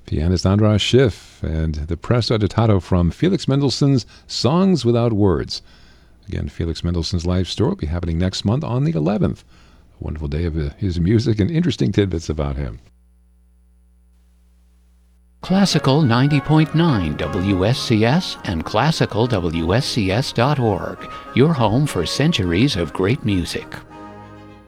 Pianist Andras Schiff and the Presto Agitato from Felix Mendelssohn's Songs Without Words. Again, Felix Mendelssohn's life story will be happening next month on the 11th. A wonderful day of his music and interesting tidbits about him. Classical 90.9 WSCS and classicalwscs.org, your home for centuries of great music.